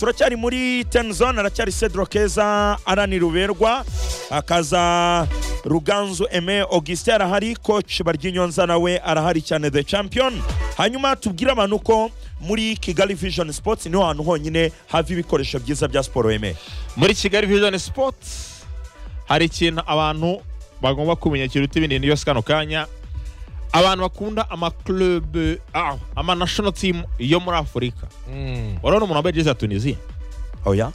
turacyari muri Tenzone, aracyari Cedro Keza, Arani Ruberwa, akaza Ruganzu Aime Augustin arahari, coach Baryinyonza nawe arahari cyane, the champion. Hanyuma tubwira abantu ko muri Kigali Vision Sports niho hantu honyine havi ibikoresho byiza bya sport. Aime, muri Kigali Vision Sports hari ikintu abantu bagomba kumenya kiruta ibindi byose kano kanya. Abantu bakunda club ama national team yo muri Afrika. Urabona umuntu wambaye jezi ya Tunisia? Oya.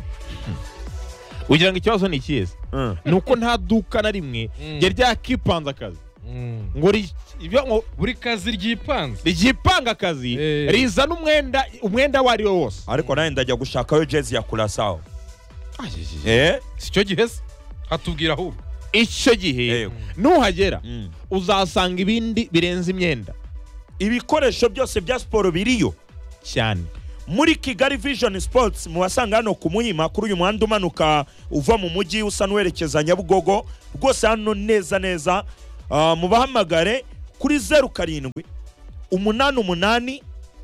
Ugira ngo ikibazo ni ikiza. Nuko nta duka na rimwe rya kipanza akazi. Ngo ibyo buri kazi ryipanga akazi rizana umwenda wari wose. Ariko nawe ndajya gushakayo jezi ya Curaçao. Sicyo gihese hatubwira ahubwo. Icyo gihe nuhagera uzasanga ibindi birenze imyenda. Ibikoresho byose bya sport biriyo cyane. Muri Kigali Vision Sports muwasanga hano ku Muhima kuri uyu muhanda umanuka uva mu mujyi usa n'werekeza Nyabugogo, rwose hano neza mubahamagare kuri 07 88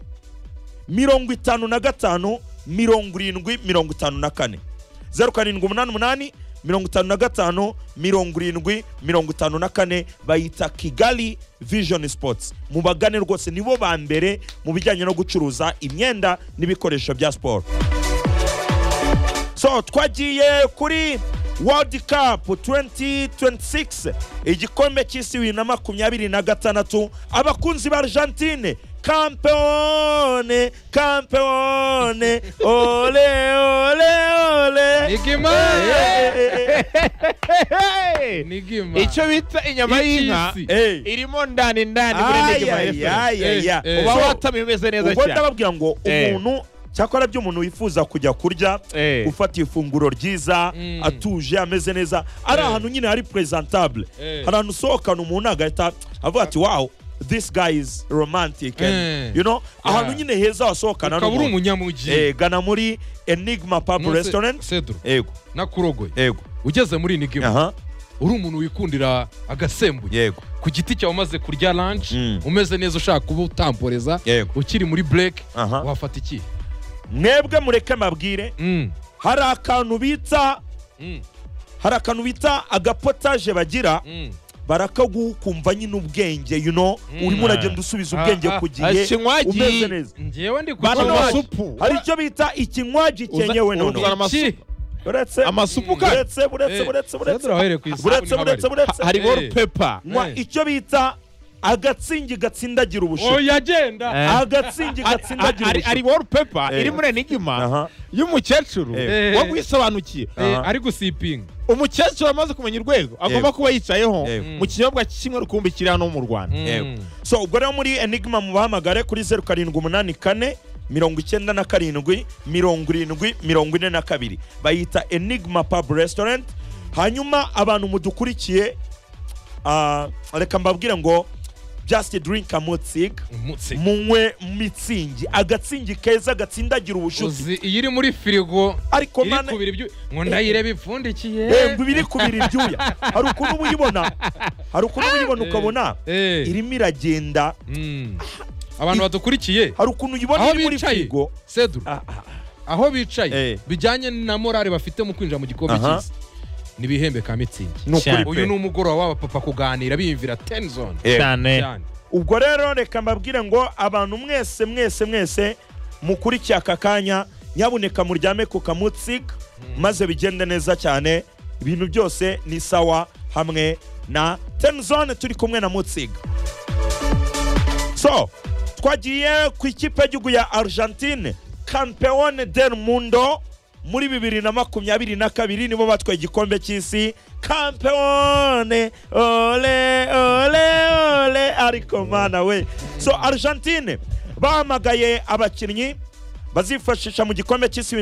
55 70 0788 55 70 bayita Kigali Vision Sports. Mubagane rwose nibo ba mbere mu bijyanye no gucuruza imyenda n'ibikoresho bya sport. So twagiye kuri World Cup 2026 igikombe cy'isi 2026, abakunzi ba Argentine campeone ole Nigima icyo bita inyama y'inka irimo ndani muri Nigima. Uba watameze neza cyane. Ubwo ndababwira ngo umuntu cyakora by'umuntu wifuza kujya kurya gufata ifunguro ryiza atuje ameze neza, ari ahantu nyine hari presentable, ahantu sohokana umuntu agahita avuga ati wow, this guy is romantic, and you know, ahantu nyine heza wasohokana ukabura umunyamugi. Gana muri Enigma Pub Restaurant Cedro nakurogoye. Ugeze muri Enigma uri umuntu wikundira agasembuye ku giti cyawe umaze kurya lunch, umeze neza ushaka kuba utamporeza, ukiri muri break, wafata iki? Mwebwe mureke mabwire, hari akantu bita agapotage bagira, barakagukumva nyine ubwenge, you know, urimo uragenda usubiza ubwenge ku gihe, umeze neza. Ngewe ndi kubona hari icyo bita ikinywaji cyenyewe none. Amasupu hari wallpaper, icyo bita agatsingi gatsindagira ubushuti. Oya genda agatsingi gatsindagira ubushuti. Ari wallpaper iri muri Enigma y'umukecuru wagwisobanukiye, ari gusipinga. Umukecuru amaze kumenya urwego agomba kuba yicayeho mu kinyobwa kimwe rukumbi kiri hano mu Rwanda. So ubwo rero muri Enigma mubahamagare kuri 0784 97 70 42 bayita Enigma Pub Restaurant. Hanyuma abantu mudukurikiye, reka mbabwire ngo just drink a mutzig, munywe mitsingi, agatsingi keza gatsindagira ubushuti. Iri muri firigo ariko mana ngo ndayirebe ipfundikiye biri kubira ibyuya. Hari ukuntu ubuyibona ukabona irimo iragenda. Abantu badukurikiye hari ukuntu uyibona iri muri firigo Cedro, aho bicaye bijyanye na morale bafite mu kwinjira mu gikombe cy'isi nibihembe ka mitsingi. Uyu ni umugoroba w'abapapa kuganira biyumvira Tenzone cyane. Ubwo rero reka mbabwire ngo abantu mwese mukurikiye aka kanya, nyabuneka muryame ku kamutsig maze bigende neza cyane, ibintu byose ni sawa hamwe na Tenzone, turi kumwe na Mutsig. So twagiye ku ikipe y'igihugu ya Argentine, campeone del mundo muri 2022 nibo batwaye igikombe cy'isi. Campeone ole ariko mana we. So Argentine bahamagaye abakinnyi bazifashisha mu gikombe cy'isi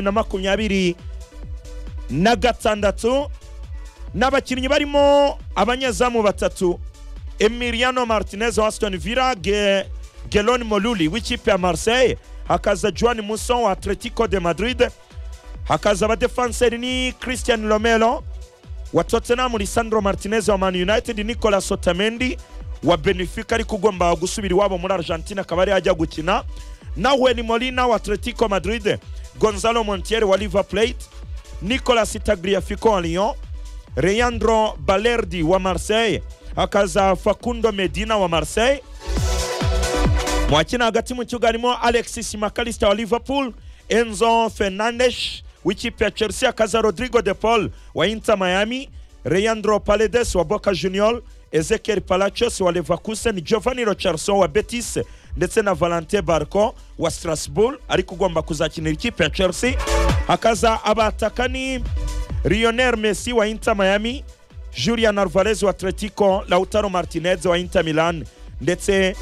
2026, n'abakinnyi barimo abanyezamu batatu: Emiliano Martinez wa Aston Villa, Gelon Moluli w'ikipe ya Marseille, hakaza Juan Musso wa Atletico de Madrid, hakaza abadefanseri ni Christian Romero wa Tottenham, Lisandro Martinez wa Man United, Nicolas Otamendi wa Benfica ariko ugomba gusubira iwabo muri Argentina akaba ari ajya gukina, Nahuel Molina wa Atletico Madrid, Gonzalo Montiel wa River Plate, Nicolas Tagliafico wa Lyon, Leandro Balerdi wa Marseille, hakaza Facundo Medina wa Marseille. Mwakina hagati mu kibuga harimo Alexis McAllister wa Liverpool, Enzo Fernandes w'ikipe ya Chelsea, hakaza Rodrigo de Paul wa Inter Miami, Leandro Paredes wa Boca Juniors, Ezequiel Palacios wa Leverkusen, Giovanni Lo Celso wa Betis ndetse na Valentin Barco wa Strasbourg ariko ugomba kuzakinira ikipe ya Chelsea. Hakaza abatakani Lionel Messi wa Inter Miami, Julian Alvarez wa Atletico, Lautaro Martinez wa Inter Milan ndetse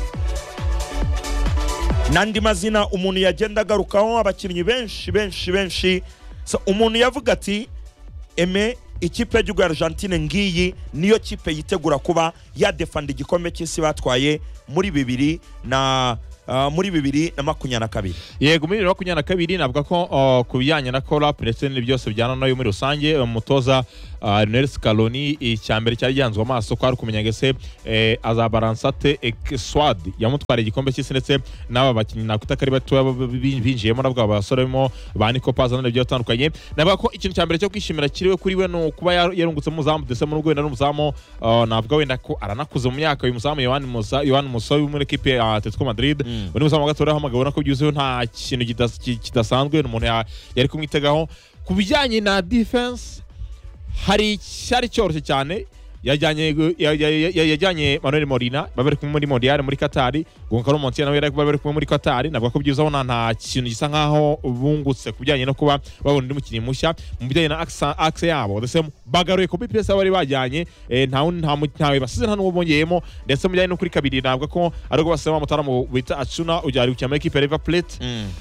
nandi mazina umuntu yagenda garukaho abakinnyi benshi. So umuntu yavuga ati eme ikipe y'u Argentine ngiyi niyo kipe yitegura kuba yadefanda igikombe cy'isi batwaye muri 2022. Yego muri 2022 navuga ko kubijyanye na Colap ndetse n'ibindi byose bijyana nayo muri rusange umutoza Lionel Scaloni icyambere cyari gihanzwe amaso ko ari kumenya ngese azabaransate squad yamutwara igikombe cy'isi ndetse n'aba bakinnyi nakuta kari bato binjiyemo nabwo abasoremo ba Nico Paz n'ibyo byatandukanye. Navuga ko ikintu cyambere cyo kwishimira kiriwe kuri we no kuba yarungutse mu zamu ndetse mu rwenda n'umuzamu navuga wenda ko aranakuze mu myaka uyu muzamu Yohan Musa muri equipe ya Atletico Madrid. Undi muzamu gatora hamagabona ko byuzeho nta kintu kidasanzwe n'umuntu yari kumwitegaho kubijyanye na defense. Hari cyari cyoroshye cyane yajyanye Manuel Molina babere kumwe muri Mondial muri Qatar, Gonzalo Montiel nawe yari babere kumwe muri Qatar. Navuga ko byuzaho nta kintu gisa nkaho bungutse kubijyanye no kuba babona undi mukinnyi mushya mu bijyanye na axe yabo ndetse bagaruye ko PS bari bajyanye ntawe basize nta n'uwo bongeyemo ndetse mu bijyanye no kuri kabiri navuga ko ari rwo basema mutara mu bita Achuna ujyari gukina muri equipe ya River Plate.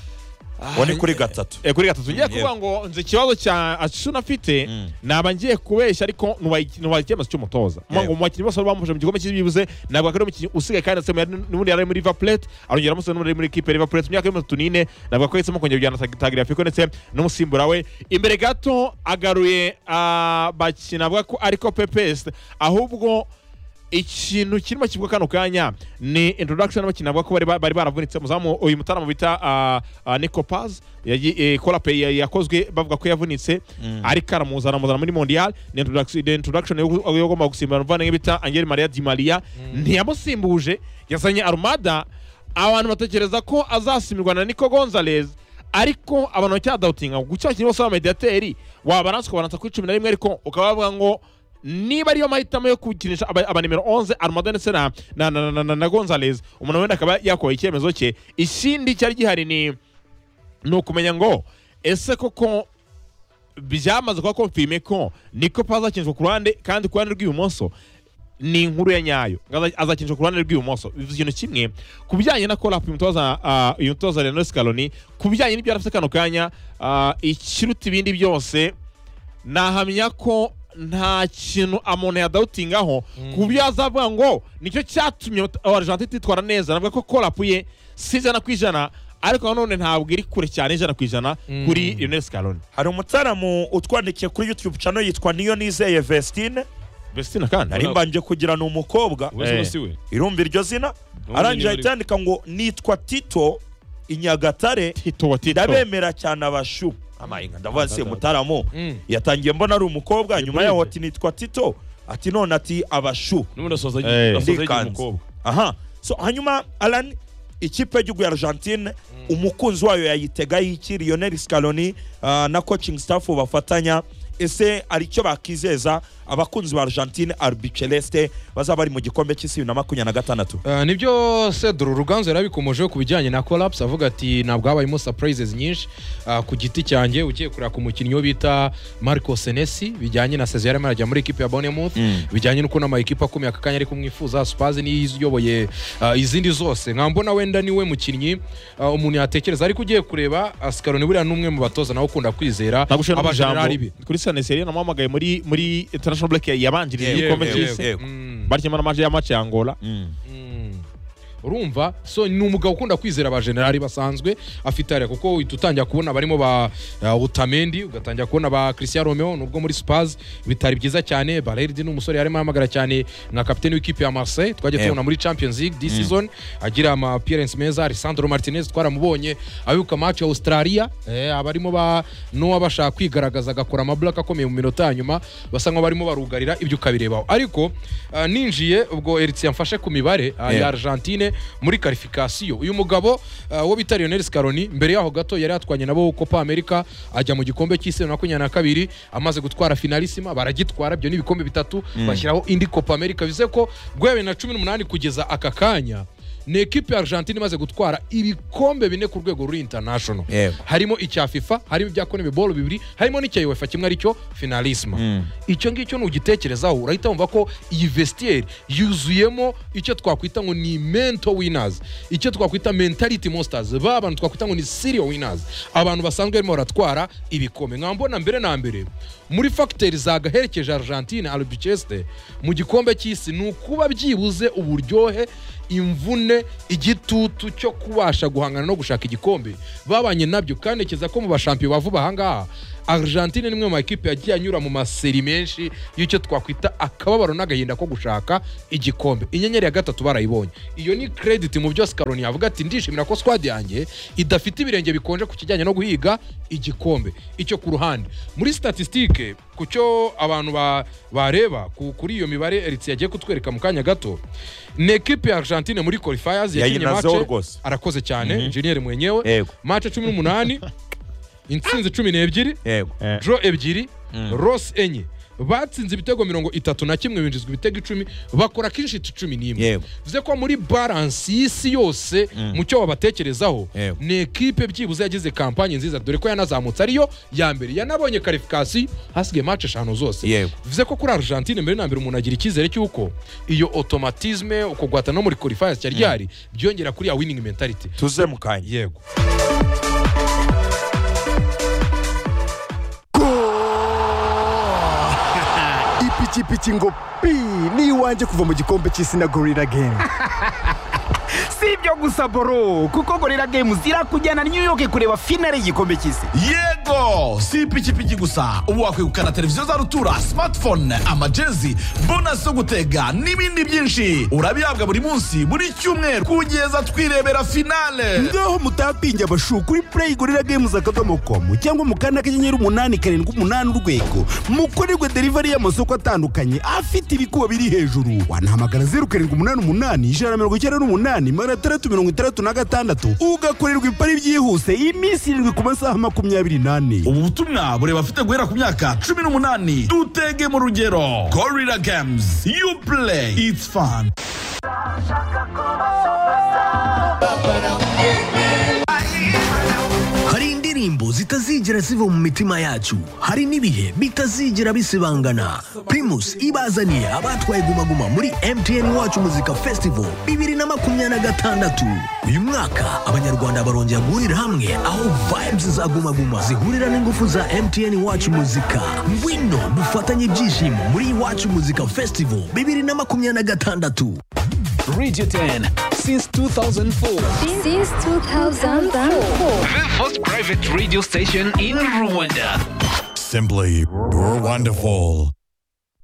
Wani kuri gatatu ngiye kuvuga ngo nzi ikibazo cya Achuna afite naba ngiye kubeshya ariko nubaye icyemezo cy'umutoza ngo mu bakinnyi bose bamufashe mu gikombe cy'ibibuze nabwo ari umukinnyi usigaye kandi ndetse n'ubundi yari muri River Plate arongera amusore n'ubundi muri equipe River Plate mu myaka y'umutunine nabwo ko yitsemo kongera kujyana Tagliafico ndetse n'umusimbura we imbere gato agaruye bakina avuga ko ariko Pepes ahubwo ikintu kirimo kivuga kano kanya ni introduction y'abakinnyi avuga ko bari baravunitse muzamu uyu mutara mu bita Nico Paz Colap yakozwe bavuga ko yavunitse ariko aramuzana muri Mondial. Ni introduction yo gomba gusimbura mvana nk'ibita Angel Maria Di Maria ntiyamusimbuje yazanye Armada. Abantu batekereza ko azasimirwa na Nico Gonzalez ariko abantu bacyadoutinga gucya kintu bose mediateri wabaranse kubaransa kuri 11 ariko ukabavuga ngo niba ariyo mahitamo yo kukinisha aba nimero 11 Armada ndetse na Gonzalez umuntu wenda akaba yakoye icyemezo cye. Ikindi cyari gihari ni ukumenya ngo ese koko byamaze kwa confirme ko Nico Paz akinjwa ku ruhande kandi ku ruhande rw'ibumoso ni inkuru ya nyayo azakinjwa ku ruhande rw'ibumoso. Bivuze ikintu kimwe kubijyanye na Colap umutoza Lionel Scaloni kubijyanye n'ibyo arafite kano kanya ikiruta ibindi byose nahamya ko nta kintu amuntu yadoutingaho kubyo azavuga ngo nicyo cyatumye Argentine itwara neza. Navuga ko Colap ye sizana kwijana ariko none ntabwo iri kure cyane ijana kwijana kuri Lionel Scaloni. Hari umutaramu utwandikiye kuri YouTube channel yitwa Niyo Nizeye Vestine kandi ari mbanje kugira n'umukobwa irumva iryo zina arangije itandika ngo nitwa Tito Inyagatare ndabemera cyane abashu amainga ndavase mutaramu yatangiye mbona ari umukobwa nyuma yaho ati nitwa Tito ati none ati abashu n'umuntu asoza umukobwa. Aha, so hanyuma Alan ikipe y'u Argentine umukunzi wayo yayitega y'iki Lionel Scaloni na coaching staff bafatanya ese aricyo bakizeza abakunzi ba Argentine Albiceleste bazaba bari mu gikombe cy'isi 2026. Nibyo Cedro Ruganzo yarabikomoje ku bijyanye na Collapse avuga ati nabwo habayemo surprises nyinshi ku giti cyanjye ugiye kurira ku mukinnyi wo bita Marco Senesi bijyanye na Cesare Marajya muri equipe ya Bournemouth bijyanye nuko n'ama equipe akomeye akakanya ari kumwifuza Spurs ni iyoboye izindi zose nkambona wenda niwe mukinnyi umuntu yatekereza ariko ugiye kureba Scaloni buriya n'umwe mu batoza nawe ukunda kwizera abajenerali be kuri Senesi namamagaye muri Black yabanjiriye igikombe cy'isi barikemana amaje ya match ya Angola urumva so ni umugabo ukunda kwizera abajenerali basanzwe afite hariya kuko uhita utangira kubona barimo ba Otamendi ugatangira kubona ba Cristiano Romeo nubwo muri Spurs bitari byiza cyane Balerdi ni umusore yarimo ahamagara cyane nka kapiteni w'ikipe ya Marseille twagiye tubona muri Champions League this season agira ama appearance meza Lisandro Martinez twaramubonye abibuka match ya Australia abarimo ba no bashaka kwigaragaza agakora amablock akomeye mu minota ya nyuma basa nko barimo barugarira ibyo ukabirebaho ariko ninjiye ubwo Eritier yamfashe ku mibare ya Argentine muri qualification uyu mugabo wo bita Lionel Scaloni mbere yaho gato yari atwanye nabo Copa America ajya mu gikombe cy'isi na 22 amaze gutwara finalissima baragitwara byo n'ibikombe bitatu bashyiraho indi Copa America bize ko gwe na 18 kugeza aka kanya ni ekipe ya Argentine imaze gutwara ibikombe bine ku rwego ruri international harimo icya FIFA harimo ibya CONMEBOL bibiri harimo n'icya UEFA kimwe aricyo finalissima icyo ngicyo n'ugitekerezaho urahita wumva ko iyi vestiaire yuzuyemo icyo twakwita ngo ni mental winners icyo twakwita mentality monsters abantu twakwita ngo ni serial winners abantu basanzwe barimo baratwara ibikombe nkambona mbere na mbere muri factors zagaherekeje Argentine Albiceleste mu gikombe cy'isi nukuba byibuze uburyohe imvune igitutu cyo kubasha guhangana no gushaka igikombe babanye nabyo kandi keza ko mu bashampiyo bavuba ahangaha Argentine nimwe mu ekipe yagiye anyura mu maseri menshi y'icyo twakwita akababaro n'agahinda ko gushaka igikombe inyenyeri ya gatatu barayibonye iyo ni credit mu byo Scaloni yavuga ati ndishimira ko squad yanjye idafite ibirenge bikonje ku kijyanye no guhiga igikombe icyo ku ruhande muri statistique kucyo abantu bareba kuri iyo mibare Eritier yagiye kutwereka mu kanya gato ni ekipe ya Argentine muri qualifiers yakinye match arakoze cyane engineer mwenyewe match 18 intsinzi 12 draw 2 loss 4 batsinze ibitego 31 binjizwa ibitego 10 bakora clean sheet 11 bivuze ko muri balance y'isi yose mu cyo babatekerezaho ni ekipe byibuze yagize kampanye nziza dore ko yanazamutse ariyo ya mbere yanabonye qualification hasigaye match 5 zose bivuze ko kuri Argentine mbere na mbere umuntu agira ikizere cy'uko iyo automatisme uko gwata no muri qualifiers cyari ryari byongera kuri ya winning mentality tuze mukanya yego ipikipiki ngo pi ni iwanjye kuva mu gikombe cy'isi na Gorilla Game si ibyo gusa boro kuko Gorilla Games irakujyana New York kureba finale y'igikombe cy'isi yego si ipikipiki gusa ubu wakwegukana televiziyo za rutura smartphone amajezi bonus zo gutega n'ibindi byinshi urabihabwa buri munsi buri cyumweru kugeza twirebera finale ngaho mutapinge abashu kuri play Gorilla Games akadomo.com cyangwa mu kanda kanyenyeri 878 urwego mukorerwe delivery y'amasoko atandukanye afite ibikuba biri hejuru wanahamagara 0788 668 ugakorerwa ipari byihuse iminsi 7 ku masaha 24 ubu butumwa bureba afite guhera ku myaka 18 dutege mu rugero Gorilla Games you play it's fun hari indirimbo zitazigera ziva mu mitima yacu hari n'ibihe bitazigera bisibangana Primus ibazaniye abatwaye gumaguma muri MTN Wacu Muzika Festival 2026 uyu mwaka abanyarwanda barongera guhurira hamwe aho vibes za gumaguma zihurira n'ingufu za MTN Wacu Muzika ngwino dufatanye ibyishimo muri Wacu Muzika Festival 2026 Radio 10 since 2004. Since 2004. The first private radio station in Rwanda. Simply, you're wonderful.